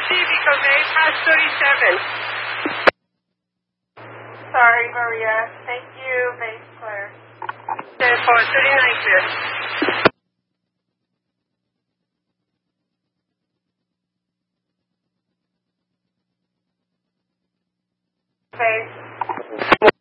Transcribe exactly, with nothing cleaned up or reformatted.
Civic, okay? Past thirty-seven. Sorry, Maria. Thank you, base clear. ten four, thirty-nine clear. Base.